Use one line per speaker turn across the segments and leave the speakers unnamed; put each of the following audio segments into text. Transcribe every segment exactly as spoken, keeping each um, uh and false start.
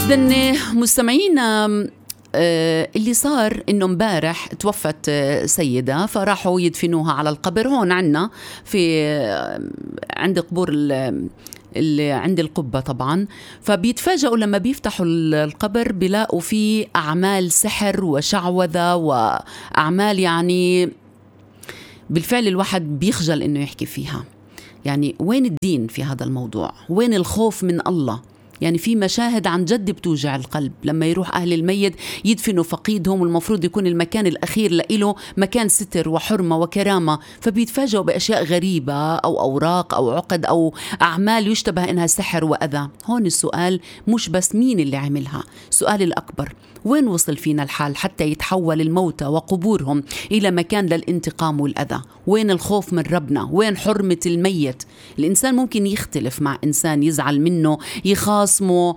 إذن مستمعينا، اللي صار إنه مبارح توفت سيدة، فراحوا يدفنوها على القبر هون عنا في عند قبور اللي عند القبة طبعا. فبيتفاجئوا لما بيفتحوا القبر بيلاقوا فيه أعمال سحر وشعوذة وأعمال يعني بالفعل الواحد بيخجل إنه يحكي فيها. يعني وين الدين في هذا الموضوع؟ وين الخوف من الله؟ يعني في مشاهد عن جد بتوجع القلب لما يروح أهل الميت يدفنوا فقيدهم، والمفروض يكون المكان الأخير لإله مكان ستر وحرمة وكرامة، فبيتفاجئوا بأشياء غريبة أو أوراق أو عقد أو أعمال يشتبه إنها سحر وأذى. هون السؤال مش بس مين اللي عملها، السؤال الأكبر وين وصل فينا الحال حتى يتحول الموتى وقبورهم إلى مكان للانتقام والأذى؟ وين الخوف من ربنا؟ وين حرمة الميت؟ الإنسان ممكن يختلف مع إنسان، يزعل منه، يخاصمه،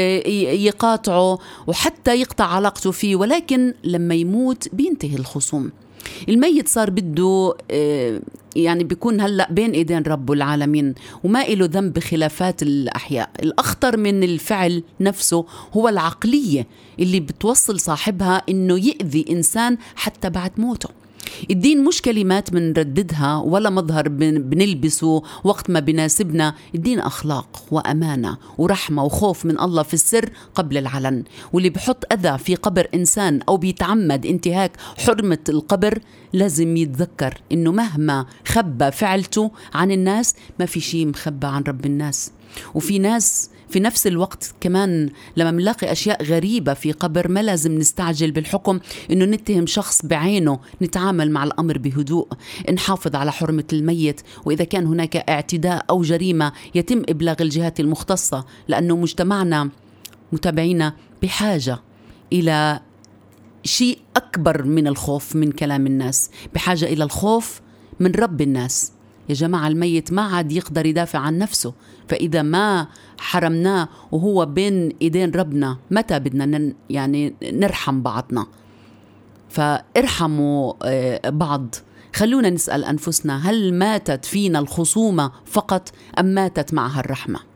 يقاطعه، وحتى يقطع علاقته فيه، ولكن لما يموت بينتهي الخصوم. الميت صار بده يعني بيكون هلأ بين إيدين رب العالمين وما إله ذنب بخلافات الأحياء. الأخطر من الفعل نفسه هو العقلية اللي بتوصل صاحبها إنه يؤذي إنسان حتى بعد موته. الدين مش كلمات بنرددها ولا مظهر بنلبسه وقت ما بناسبنا. الدين أخلاق وأمانة ورحمة وخوف من الله في السر قبل العلن. واللي بحط أذى في قبر إنسان أو بيتعمد انتهاك حرمة القبر لازم يتذكر إنه مهما خبى فعلته عن الناس ما في شيء مخبى عن رب الناس. وفي ناس في نفس الوقت كمان لما نلاقي أشياء غريبة في قبر ما لازم نستعجل بالحكم إنه نتهم شخص بعينه، نتعامل مع الأمر بهدوء، نحافظ على حرمة الميت، وإذا كان هناك اعتداء أو جريمة يتم إبلاغ الجهات المختصة، لأنه مجتمعنا متابعينا بحاجة إلى شيء أكبر من الخوف من كلام الناس، بحاجة إلى الخوف من رب الناس. يا جماعة الميت ما عاد يقدر يدافع عن نفسه، فإذا ما حرمناه وهو بين إيدين ربنا متى بدنا يعني نرحم بعضنا؟ فارحموا بعض. خلونا نسأل أنفسنا، هل ماتت فينا الخصومة فقط أم ماتت معها الرحمة؟